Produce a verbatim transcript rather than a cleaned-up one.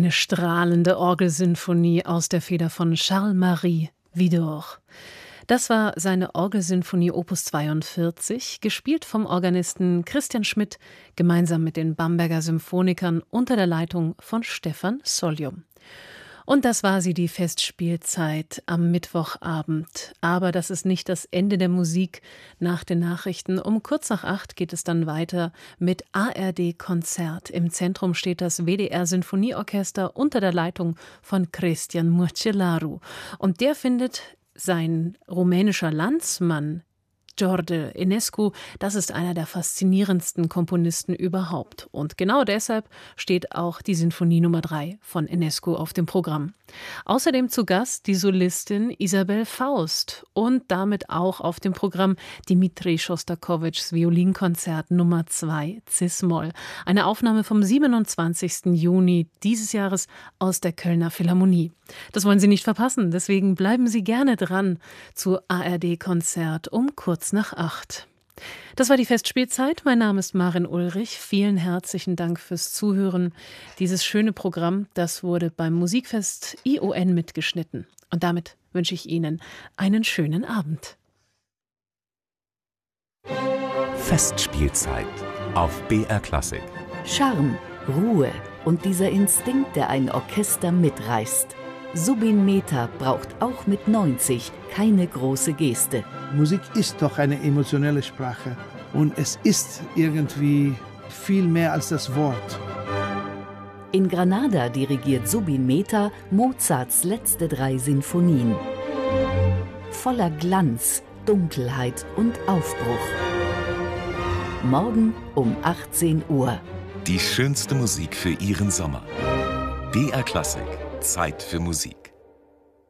Eine strahlende Orgelsinfonie aus der Feder von Charles-Marie Widor. Das war seine Orgelsinfonie Opus zweiundvierzig, gespielt vom Organisten Christian Schmidt, gemeinsam mit den Bamberger Symphonikern unter der Leitung von Stefan Soljum. Und das war sie, die Festspielzeit am Mittwochabend. Aber das ist nicht das Ende der Musik nach den Nachrichten. Um kurz nach acht geht es dann weiter mit A R D-Konzert. Im Zentrum steht das W D R-Sinfonieorchester unter der Leitung von Cristian Murcielaru. Und der findet sein rumänischer Landsmann George Enescu, das ist einer der faszinierendsten Komponisten überhaupt. Und genau deshalb steht auch die Sinfonie Nummer drei von Enescu auf dem Programm. Außerdem zu Gast die Solistin Isabel Faust und damit auch auf dem Programm Dmitri Schostakowitschs Violinkonzert Nummer zwei Cis-Moll. Eine Aufnahme vom siebenundzwanzigsten Juni dieses Jahres aus der Kölner Philharmonie. Das wollen Sie nicht verpassen, deswegen bleiben Sie gerne dran zu A R D-Konzert um kurz nach acht. Das war die Festspielzeit. Mein Name ist Maren Ulrich. Vielen herzlichen Dank fürs Zuhören. Dieses schöne Programm, das wurde beim Musikfest I O N mitgeschnitten. Und damit wünsche ich Ihnen einen schönen Abend. Festspielzeit auf B R Klassik. Charme, Ruhe und dieser Instinkt, der ein Orchester mitreißt. Zubin Mehta braucht auch mit neunzig keine große Geste. Musik ist doch eine emotionelle Sprache und es ist irgendwie viel mehr als das Wort. In Granada dirigiert Zubin Mehta Mozarts letzte drei Sinfonien. Voller Glanz, Dunkelheit und Aufbruch. Morgen um achtzehn Uhr. Die schönste Musik für Ihren Sommer. B R Klassik. Zeit für Musik.